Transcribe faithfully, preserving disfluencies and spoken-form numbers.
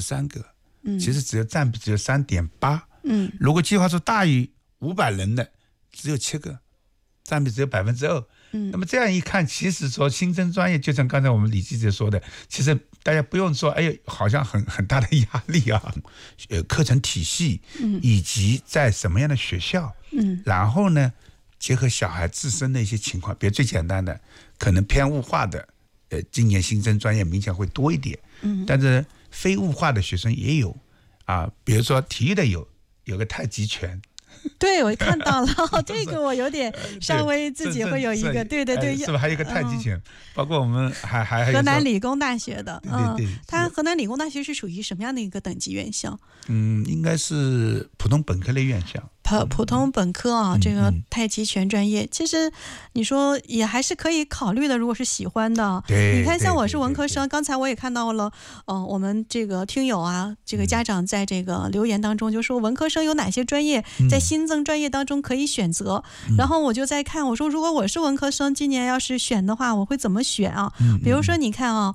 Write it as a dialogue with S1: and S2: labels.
S1: 三个，嗯，其实只有占比只有 三点八，
S2: 嗯，
S1: 如果计划数大于五百人的只有七个，占比只有百分之二。嗯，那么这样一看，其实说新增专业，就像刚才我们李记者说的，其实大家不用说，哎呦，好像很很大的压力啊。呃，课程体系，嗯，以及在什么样的学校，嗯，然后呢，结合小孩自身的一些情况，比如最简单的，可能偏物化的，呃，今年新增专业明显会多一点，嗯，但是非物化的学生也有，啊，比如说体育的有有个太极拳。
S2: 对，我看到了这个，我有点稍微自己会有一个，对对对，
S1: 是不是还有一个太极拳？嗯、包括我们还还还有
S2: 河南理工大学的，
S1: 嗯，对对，
S2: 它河南理工大学是属于什么样的一个等级院校？
S1: 嗯，应该是普通本科类院校。
S2: 普普通本科啊，嗯、这个太极拳专业，嗯、其实你说也还是可以考虑的，如果是喜欢的。
S1: 对，
S2: 你看，像我是文科生，刚才我也看到了，嗯、呃，我们这个听友啊，这个家长在这个留言当中就说，文科生有哪些专业在新增专业当中可以选择？嗯、然后我就在看，我说如果我是文科生，今年要是选的话，我会怎么选啊？嗯、比如说，你看啊，